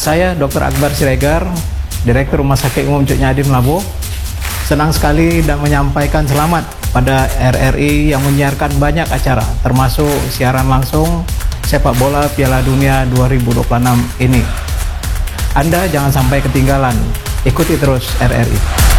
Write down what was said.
Saya Dr. Akbar Siregar, Direktur Rumah Sakit Umum Cuk Nyadim Labuh. Senang sekali dan menyampaikan selamat pada RRI yang menyiarkan banyak acara, termasuk siaran langsung sepak bola Piala Dunia 2026 ini. Anda jangan sampai ketinggalan, ikuti terus RRI.